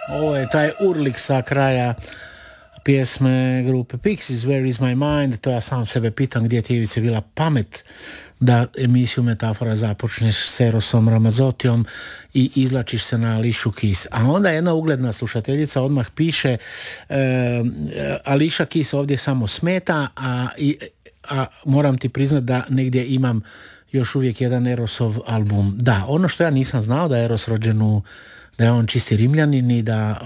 Ovo je taj urlik sa kraja pjesme grupe Pixies, Where is my mind? To ja sam sebe pitam gdje ti Ivice bila pamet da emisiju Metafora započneš s Erosom Ramazzottijom i izlačiš se na Alicia Keys. A onda jedna ugledna slušateljica odmah piše Alicia Keys ovdje samo smeta, a moram ti priznat da negdje imam još uvijek jedan Erosov album. Da, ono što ja nisam znao da je Eros rođen da je on čisti Rimljanin i da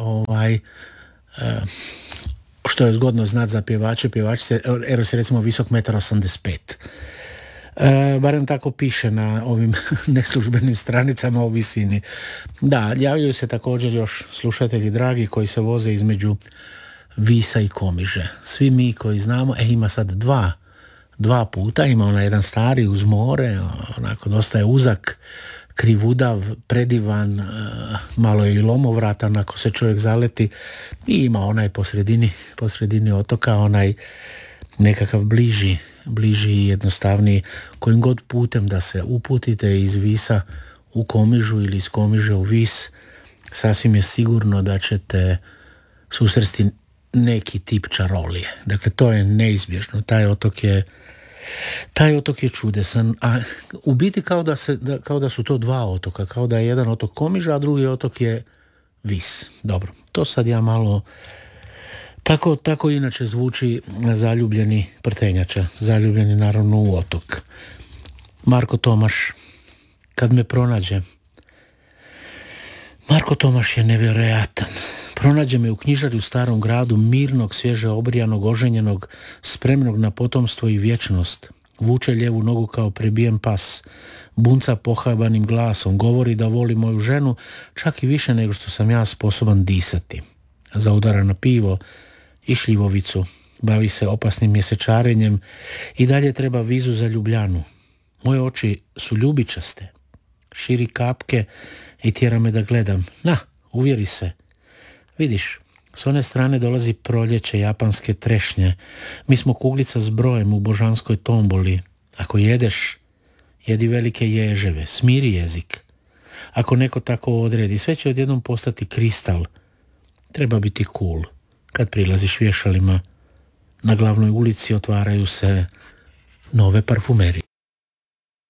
što je zgodno znat za pjevače Eros je recimo visok 1,85 m. Barem tako piše na ovim neslužbenim stranicama o visini. Da, javljaju se također još slušatelji dragi koji se voze između Visa i Komiže. Svi mi koji znamo, ima sad dva puta, ima onaj jedan stari uz more, onako dosta je uzak, krivudav, predivan, malo je i lomovratan ako se čovjek zaleti, i ima onaj posredini otoka, onaj nekakav bliži i jednostavniji, kojim god putem da se uputite iz Visa u Komižu ili iz Komiže u Vis, sasvim je sigurno da ćete susresti neki tip čarolije. Dakle, to je neizbježno. Taj otok je čudesan, a u biti kao da su to dva otoka, kao da je jedan otok Komiža, a drugi otok je Vis. Dobro, to sad ja malo tako inače zvuči zaljubljeni prtenjača, zaljubljeni naravno u otok. Marko Tomaš, kad me pronađe. Marko Tomaš je nevjerojatan. Pronađe me u knjižari u starom gradu, mirnog, svježe obrijanog, oženjenog, spremnog na potomstvo i vječnost. Vuče lijevu nogu kao prebijen pas, bunca pohabanim glasom, govori da voli moju ženu, čak i više nego što sam ja sposoban disati. Zaudara na pivo i šljivovicu, bavi se opasnim mjesečarenjem i dalje treba vizu za Ljubljanu. Moje oči su ljubičaste, širi kapke i tjera me da gledam. Na, uvjeri se. Vidiš, s one strane dolazi proljeće japanske trešnje. Mi smo kuglica s brojem u božanskoj tomboli. Ako jedeš, jedi velike ježeve, smiri jezik. Ako neko tako odredi, sve će odjednom postati kristal. Treba biti cool. Kad prilaziš vješalima, na glavnoj ulici otvaraju se nove parfumerije.